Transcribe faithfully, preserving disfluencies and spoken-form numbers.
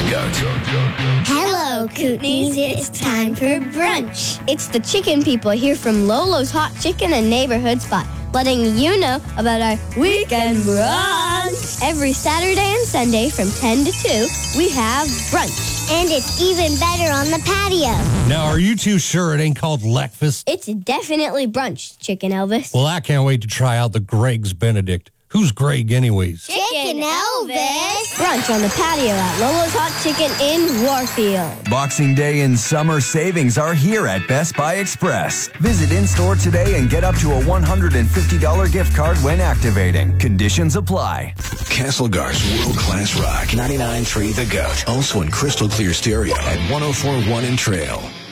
Goat. Hello, Kootenays. It's time for brunch. It's the chicken people here from Lolo's Hot Chicken and Neighborhood Spot, letting you know about our weekend brunch. Every Saturday and Sunday from ten to two, we have brunch. And it's even better on the patio. Now, are you too sure it ain't called Leckfast? It's definitely brunch, Chicken Elvis. Well, I can't wait to try out the Greg's Benedict. Who's Greg anyways? Chicken Elvis. Brunch on the patio at Lolo's Hot Chicken in Warfield. Boxing Day and summer savings are here at Best Buy Express. Visit in-store today and get up to a one hundred fifty dollars gift card when activating. Conditions apply. Castlegar's world-class rock. ninety-nine point three The Goat. Also in crystal clear stereo at one oh four point one in Trail.